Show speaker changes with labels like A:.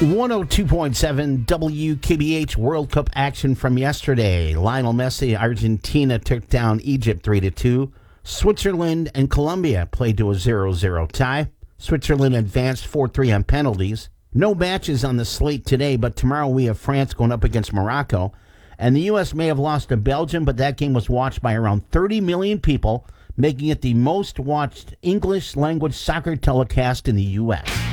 A: 102.7 WKBH World Cup action from yesterday. Lionel Messi, Argentina took down Egypt 3-2. Switzerland and Colombia played to a 0-0 tie. Switzerland advanced 4-3 on penalties. No matches on the slate today, but tomorrow we have France going up against Morocco. And the U.S. may have lost to Belgium, but that game was watched by around 30 million people, making it the most watched English language soccer telecast in the U.S.